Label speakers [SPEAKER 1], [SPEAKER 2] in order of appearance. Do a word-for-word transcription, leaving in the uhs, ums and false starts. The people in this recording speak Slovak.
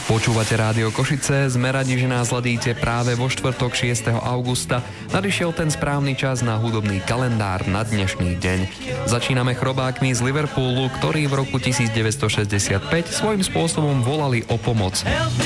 [SPEAKER 1] Počúvate Rádio Košice, sme radi, že nás hľadíte práve vo štvrtok šiesteho augusta. Nadišiel ten správny čas na hudobný kalendár na dnešný deň. Začíname chrobákmi z Liverpoolu, ktorí v roku devätnásťstošesťdesiatpäť svojím spôsobom volali o pomoc.